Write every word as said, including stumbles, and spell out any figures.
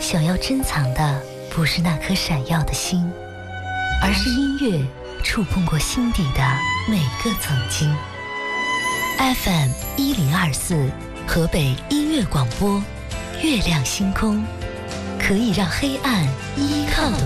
想要珍藏的不是那颗闪耀的心，而是音乐触碰过心底的每个曾经。F M 一零二四，河北音乐广播，月亮星空，可以让黑暗依靠的